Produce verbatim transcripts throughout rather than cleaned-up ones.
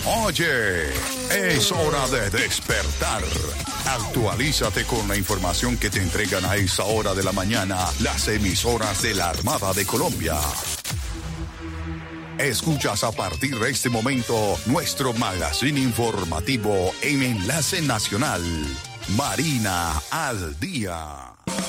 Oye, es hora de despertar. Actualízate con la información que te entregan a esa hora de la mañana las emisoras de la Armada de Colombia. Escuchas a partir de este momento nuestro magazine informativo en Enlace Nacional, Marina al Día.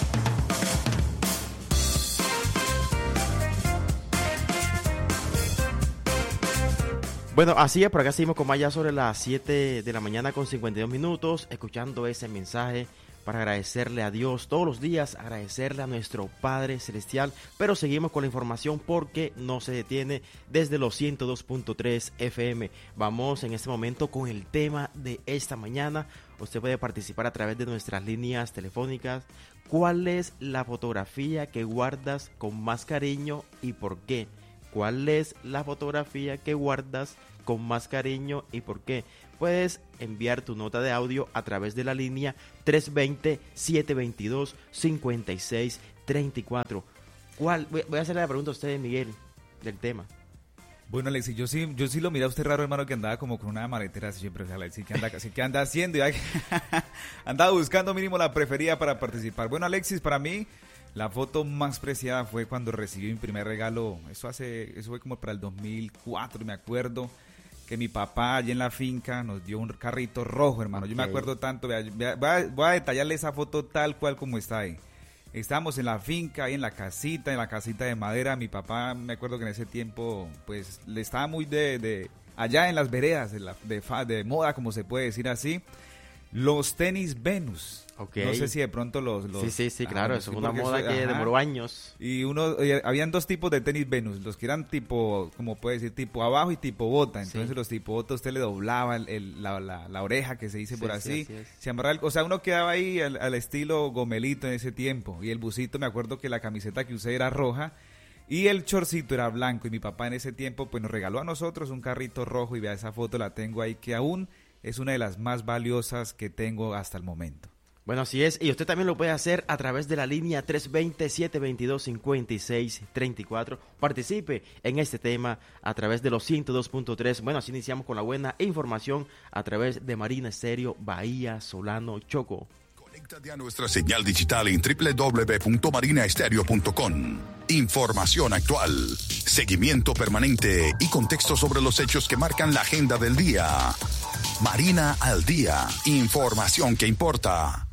Bueno, así es, por acá seguimos con más ya sobre las siete de la mañana con cincuenta y dos minutos, escuchando ese mensaje para agradecerle a Dios todos los días, agradecerle a nuestro Padre Celestial, pero seguimos con la información porque no se detiene desde los ciento dos punto tres F M. Vamos en este momento con el tema de esta mañana. Usted puede participar a través de nuestras líneas telefónicas. ¿Cuál es la fotografía que guardas con más cariño y por qué? ¿Cuál es la fotografía que guardas con más cariño y por qué? Puedes enviar tu nota de audio a través de la línea tres dos cero, siete dos dos, cinco seis tres cuatro. ¿Cuál? Voy a hacerle la pregunta a usted, Miguel, del tema. Bueno, Alexis, yo sí, yo sí lo miré a usted raro, hermano, que andaba como con una maletera así siempre, Alexis, que anda, así que anda haciendo, ya andaba buscando mínimo la preferida para participar. Bueno, Alexis, para mí la foto más preciada fue cuando recibí mi primer regalo. Eso hace, eso fue como para el dos mil cuatro, me acuerdo, que mi papá allí en la finca nos dio un carrito rojo, hermano. Okay. Yo me acuerdo tanto, vea, vea, voy, a, voy a detallarle esa foto tal cual como está ahí. Estábamos en la finca, ahí en la casita, en la casita de madera. Mi papá, me acuerdo que en ese tiempo, pues, le estaba muy de, de allá en las veredas, de, la, de, de moda, como se puede decir así, los tenis Venus. Okay. No sé si de pronto los... los sí, sí, sí, claro, eso es una moda eso, que ajá. demoró años. Y uno, eh, habían dos tipos de tenis Venus, los que eran tipo, como puede decir, tipo abajo y tipo bota. Entonces sí. Los tipo bota usted le doblaba el, el, la, la, la oreja, que se dice sí, por así. Sí, así se amarraba, o sea, uno quedaba ahí al, al estilo gomelito en ese tiempo. Y el busito, me acuerdo que la camiseta que usé era roja y el chorcito era blanco. Y mi papá en ese tiempo pues nos regaló a nosotros un carrito rojo y vea, esa foto la tengo ahí, que aún es una de las más valiosas que tengo hasta el momento. Bueno, así es, y usted también lo puede hacer a través de la línea tres dos cero, siete dos dos, cinco seis tres cuatro. Participe en este tema a través de los ciento dos punto tres. Bueno, así iniciamos con la buena información a través de Marina Estéreo, Bahía, Solano, Choco. Conéctate a nuestra señal digital en doble u doble u doble u punto marina estéreo punto com. Información actual, seguimiento permanente y contexto sobre los hechos que marcan la agenda del día. Marina al Día, información que importa.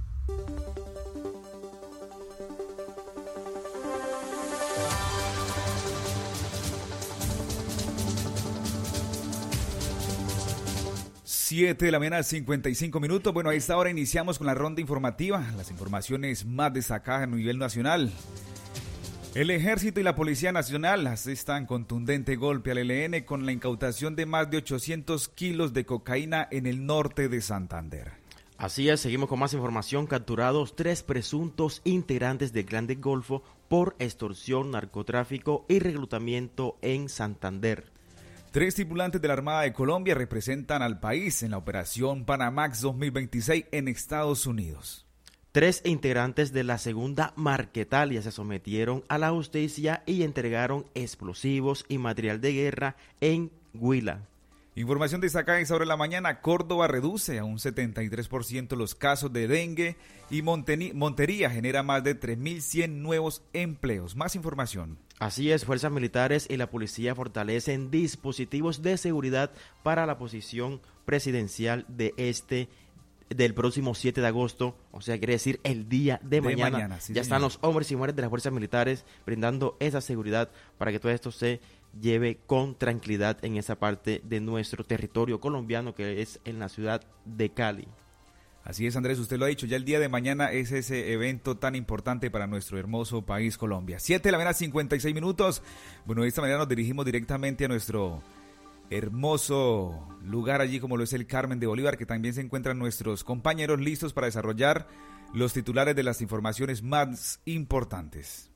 siete de la mañana, cincuenta y cinco minutos. Bueno, a esta hora iniciamos con la ronda informativa, las informaciones más destacadas a nivel nacional. El Ejército y la Policía Nacional asestan contundente golpe al E L N con la incautación de más de ochocientos kilos de cocaína en el norte de Santander. Así es, seguimos con más información. Capturados tres presuntos integrantes del Clan del Golfo por extorsión, narcotráfico y reclutamiento en Santander. Tres tripulantes de la Armada de Colombia representan al país en la operación Panamax dos mil veintiséis en Estados Unidos. Tres integrantes de la segunda Marquetalia se sometieron a la justicia y entregaron explosivos y material de guerra en Huila. Información destacada sobre la mañana. Córdoba reduce a un setenta y tres por ciento los casos de dengue y Monteni- Montería genera más de tres mil cien nuevos empleos. Más información. Así es, fuerzas militares y la policía fortalecen dispositivos de seguridad para la posición presidencial de este del próximo siete de agosto, o sea, quiere decir el día de, de mañana. mañana sí, ya señor. Están los hombres y mujeres de las fuerzas militares brindando esa seguridad para que todo esto se lleve con tranquilidad en esa parte de nuestro territorio colombiano, que es en la ciudad de Cali. Así es, Andrés, usted lo ha dicho, ya el día de mañana es ese evento tan importante para nuestro hermoso país Colombia. siete de la mañana, cincuenta y seis minutos. Bueno, de esta manera nos dirigimos directamente a nuestro hermoso lugar allí, como lo es el Carmen de Bolívar, que también se encuentran nuestros compañeros listos para desarrollar los titulares de las informaciones más importantes.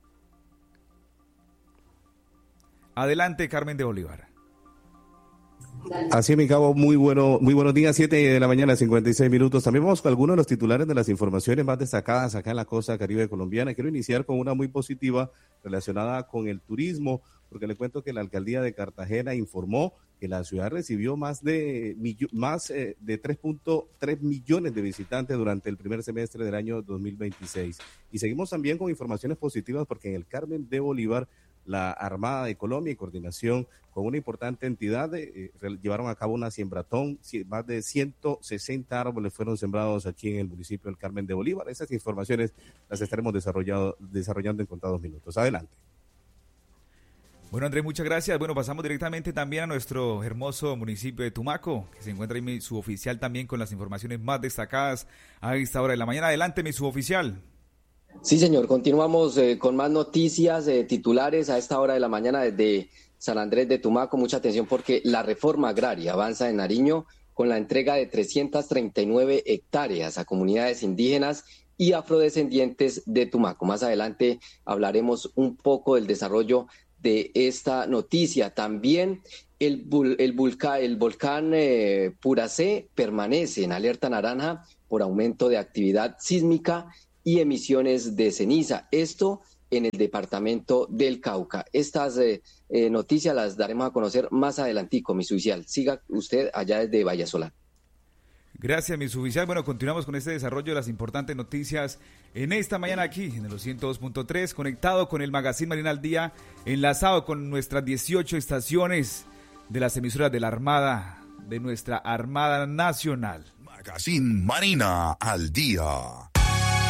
Adelante, Carmen de Bolívar. Así es, mi cabo, muy bueno, muy buenos días, siete de la mañana, cincuenta y seis minutos. También vamos con algunos de los titulares de las informaciones más destacadas acá en la costa caribe colombiana. Quiero iniciar con una muy positiva relacionada con el turismo, porque le cuento que la alcaldía de Cartagena informó que la ciudad recibió más de más eh, de tres punto tres millones de visitantes durante el primer semestre del año dos mil veintiséis. Y seguimos también con informaciones positivas porque en el Carmen de Bolívar la Armada de Colombia, en coordinación con una importante entidad, eh, llevaron a cabo una siembratón. Más de ciento sesenta árboles fueron sembrados aquí en el municipio del Carmen de Bolívar. Esas informaciones las estaremos desarrollando, desarrollando en contados minutos. Adelante. Bueno, Andrés, muchas gracias. Bueno, pasamos directamente también a nuestro hermoso municipio de Tumaco, que se encuentra ahí mi suboficial también con las informaciones más destacadas a esta hora de la mañana. Adelante, mi suboficial. Sí, señor, continuamos eh, con más noticias eh, titulares a esta hora de la mañana desde San Andrés de Tumaco. Mucha atención porque la reforma agraria avanza en Nariño con la entrega de trescientas treinta y nueve hectáreas a comunidades indígenas y afrodescendientes de Tumaco. Más adelante hablaremos un poco del desarrollo de esta noticia. También el, el, volcán, el volcán eh, Puracé permanece en alerta naranja por aumento de actividad sísmica y emisiones de ceniza. Esto en el departamento del Cauca. Estas eh, eh, noticias las daremos a conocer más adelantico, mi suboficial. Siga usted allá desde Vallasolá. Gracias, mi suboficial. Bueno, continuamos con este desarrollo de las importantes noticias en esta mañana aquí, en el ciento dos punto tres, conectado con el Magazine Marina al Día, enlazado con nuestras dieciocho estaciones de las emisoras de la Armada, de nuestra Armada Nacional. Magazine Marina al Día.